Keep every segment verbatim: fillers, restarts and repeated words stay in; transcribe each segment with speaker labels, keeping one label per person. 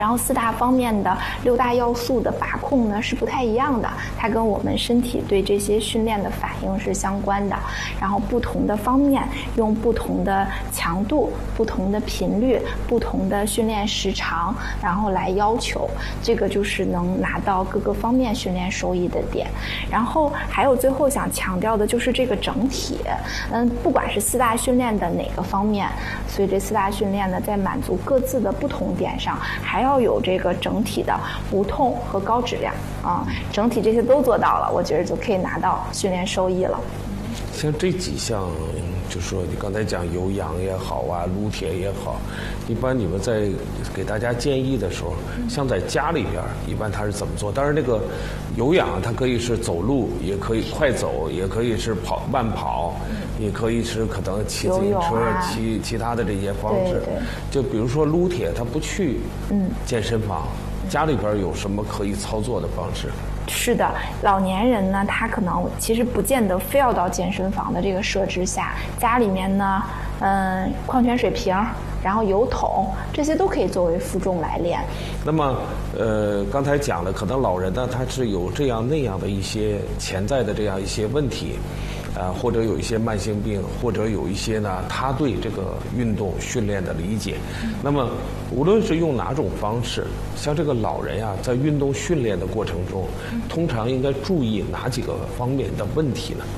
Speaker 1: 然后四大方面的六大要素的把控呢是不太一样的，它跟我们身体对这些训练的反应是相关的。然后不同的方面用不同的强度、不同的频率、不同的训练时长，然后来要求，这个就是能拿到各个方面训练收益的点。然后还有最后想强调的就是这个整体，嗯，不管是四大训练的哪个方面，所以这四大训练呢，在满足各自的不同点上，还要要有这个整体的无痛和高质量啊，整体这些都做到了，我觉得就可以拿到训练收益了。
Speaker 2: 像这几项，就是说你刚才讲有氧也好啊，撸铁也好，一般你们在给大家建议的时候，像在家里边，一般他是怎么做？当然，这个有氧它可以是走路，也可以快走，也可以是跑慢跑，也可以是可能骑自行车、啊、骑其他的这些方式。
Speaker 1: 对对，
Speaker 2: 就比如说撸铁，他不去健身房，嗯、家里边有什么可以操作的方式？
Speaker 1: 是的，老年人呢，他可能其实不见得非要到健身房的这个设置下，家里面呢，嗯，矿泉水瓶，然后油桶，这些都可以作为负重来练。
Speaker 2: 那么，呃，刚才讲了，可能老人呢，他是有这样那样的一些潜在的这样一些问题。呃，或者有一些慢性病，或者有一些呢，他对这个运动训练的理解。那么，无论是用哪种方式，像这个老人呀、啊，在运动训练的过程中，通常应该注意哪几个方面的问题呢？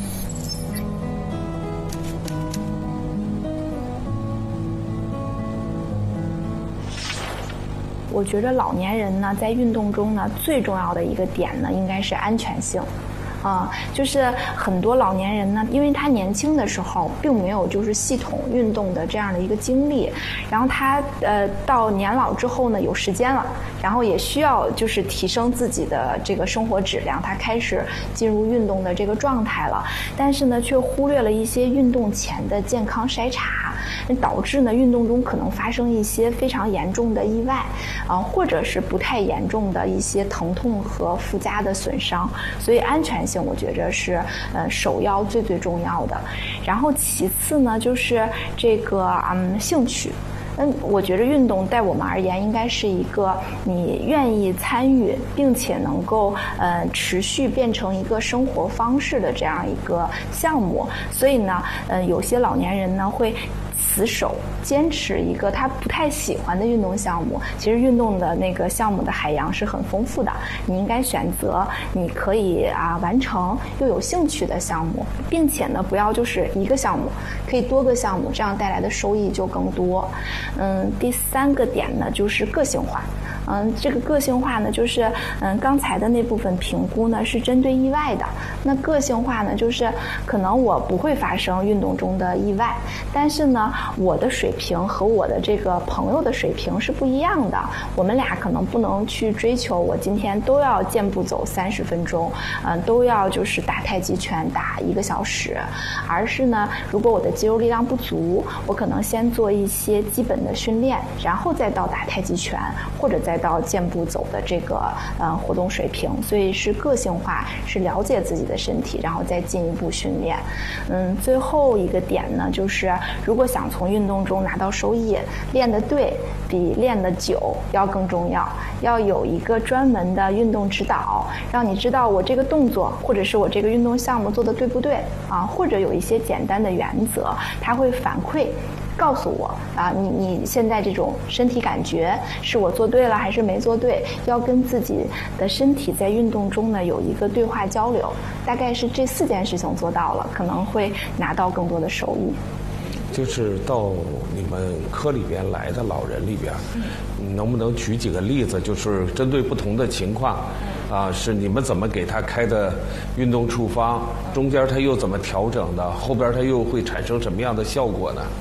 Speaker 1: 我觉得老年人呢，在运动中呢，最重要的一个点呢，应该是安全性。啊、嗯，就是很多老年人呢，因为他年轻的时候并没有就是系统运动的这样的一个经历，然后他呃到年老之后呢有时间了，然后也需要就是提升自己的这个生活质量，他开始进入运动的这个状态了，但是呢却忽略了一些运动前的健康筛查，导致呢运动中可能发生一些非常严重的意外啊、呃，或者是不太严重的一些疼痛和附加的损伤，所以安全性我觉着是呃首要最最重要的。然后其次呢就是这个嗯兴趣。嗯，我觉得运动在我们而言应该是一个你愿意参与，并且能够呃持续变成一个生活方式的这样一个项目。所以呢，呃，有些老年人呢会死守坚持一个他不太喜欢的运动项目。其实运动的那个项目的海洋是很丰富的，你应该选择你可以啊完成又有兴趣的项目，并且呢不要就是一个项目，可以多个项目，这样带来的收益就更多。嗯，第三个点呢就是个性化。嗯，这个个性化呢，就是嗯刚才的那部分评估呢是针对意外的。那个性化呢，就是可能我不会发生运动中的意外，但是呢，我的水平和我的这个朋友的水平是不一样的。我们俩可能不能去追求我今天都要健步走三十分钟，嗯，都要就是打太极拳打一个小时，而是呢，如果我的肌肉力量不足，我可能先做一些基本的训练，然后再到打太极拳，或者再到健步走的这个呃活动水平。所以是个性化，是了解自己的身体，然后再进一步训练。嗯，最后一个点呢，就是如果想从运动中拿到收益，练得对比练得久要更重要。要有一个专门的运动指导，让你知道我这个动作或者是我这个运动项目做得对不对啊，或者有一些简单的原则，它会反馈告诉我啊，你你现在这种身体感觉是我做对了还是没做对，要跟自己的身体在运动中呢有一个对话交流。大概是这四件事情做到了，可能会拿到更多的收益。
Speaker 2: 就是到你们科里边来的老人里边，嗯、能不能举几个例子，就是针对不同的情况，啊，是你们怎么给他开的运动处方，中间他又怎么调整的，后边他又会产生什么样的效果呢？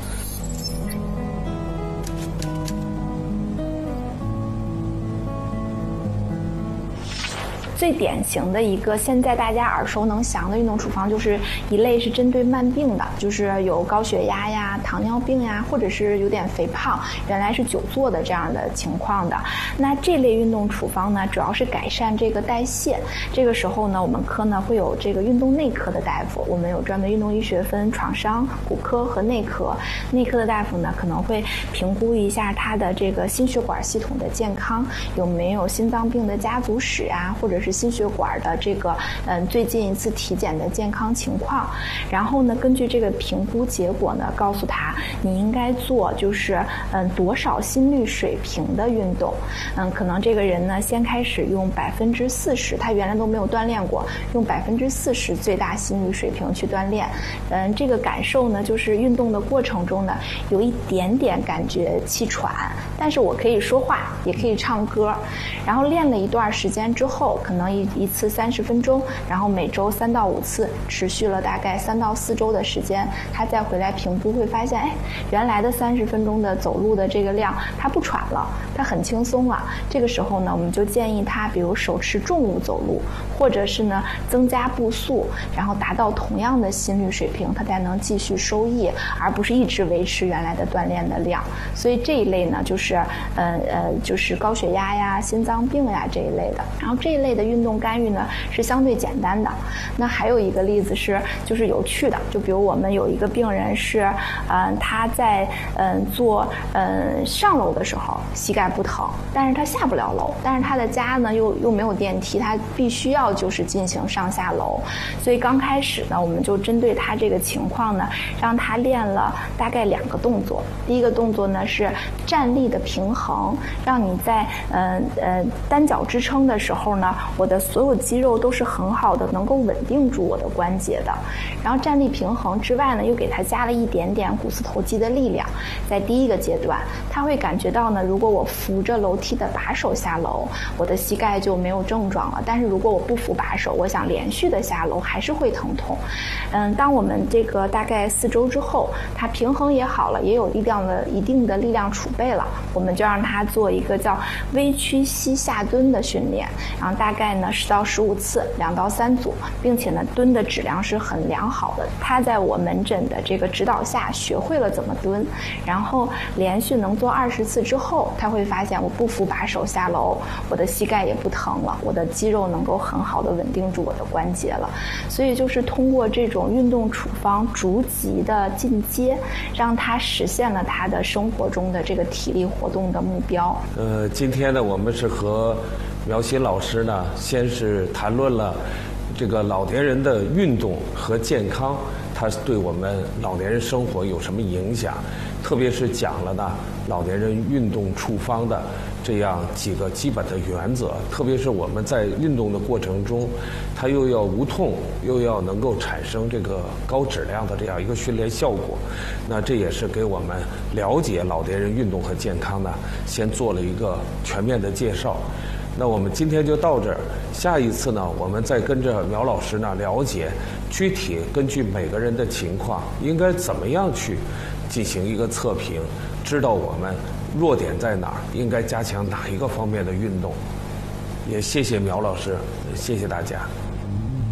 Speaker 1: 最典型的一个现在大家耳熟能详的运动处方，就是一类是针对慢病的，就是有高血压呀、糖尿病呀，或者是有点肥胖，原来是久坐的这样的情况的。那这类运动处方呢，主要是改善这个代谢。这个时候呢，我们科呢会有这个运动内科的大夫，我们有专门运动医学分创伤、骨科和内科。内科的大夫呢，可能会评估一下他的这个心血管系统的健康，有没有心脏病的家族史啊，或者是心血管的这个嗯最近一次体检的健康情况。然后呢，根据这个评估结果呢，告诉他你应该做就是嗯多少心率水平的运动。嗯，可能这个人呢先开始用百分之四十，他原来都没有锻炼过，用百分之四十最大心率水平去锻炼。嗯，这个感受呢，就是运动的过程中呢，有一点点感觉气喘，但是我可以说话，也可以唱歌。然后练了一段时间之后，可能一一次三十分钟，然后每周三到五次，持续了大概三到四周的时间，他再回来评估会发现，哎，原来的三十分钟的走路的这个量，他不喘了，他很轻松了。这个时候呢，我们就建议他，比如手持重物走路，或者是呢增加步速，然后达到同样的心率水平，他才能继续收益，而不是一直维持原来的锻炼的量。所以这一类呢，就是呃呃，就是高血压呀、心脏病呀这一类的。然后这一类的运动干预呢是相对简单的。那还有一个例子是，就是有趣的，就比如我们有一个病人是，嗯、呃，他在嗯、呃、做嗯、呃、上楼的时候膝盖不疼，但是他下不了楼，但是他的家呢又又没有电梯，他必须要就是进行上下楼。所以刚开始呢，我们就针对他这个情况呢，让他练了大概两个动作。第一个动作呢是站立的平衡，让你在呃呃单脚支撑的时候呢，我的所有肌肉都是很好的，能够稳定住我的关节的。然后站立平衡之外呢，又给他加了一点点股四头肌的力量。在第一个阶段，他会感觉到呢，如果我扶着楼梯的把手下楼，我的膝盖就没有症状了。但是如果我不扶把手，我想连续的下楼还是会疼痛。嗯，当我们这个大概四周之后，他平衡也好了，也有力量的一定的力量储备了，我们就让他做一个叫微屈膝下蹲的训练，然后大概呢十到十五次，两到三组，并且呢蹲的质量是很良好的。他在我门诊的这个指导下学会了怎么蹲，然后连续能做二十次之后，他会发现我不扶把手下楼，我的膝盖也不疼了，我的肌肉能够很好的稳定住我的关节了。所以就是通过这种运动处方逐级的进阶，让他实现了他的生活中的这个体力活动的目标。
Speaker 2: 呃，今天呢，我们是和苗新老师呢，先是谈论了这个老年人的运动和健康，它对我们老年人生活有什么影响，特别是讲了呢老年人运动处方的这样几个基本的原则，特别是我们在运动的过程中，它又要无痛，又要能够产生这个高质量的这样一个训练效果。那这也是给我们了解老年人运动和健康呢，先做了一个全面的介绍。那我们今天就到这儿，下一次呢，我们再跟着苗老师呢了解具体根据每个人的情况，应该怎么样去进行一个测评，知道我们弱点在哪儿，应该加强哪一个方面的运动。也谢谢苗老师，谢谢大家。